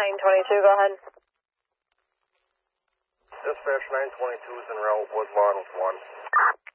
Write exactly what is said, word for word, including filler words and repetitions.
nine twenty-two, go ahead. Dispatch nine twenty-two is en route, Woodlawn with one.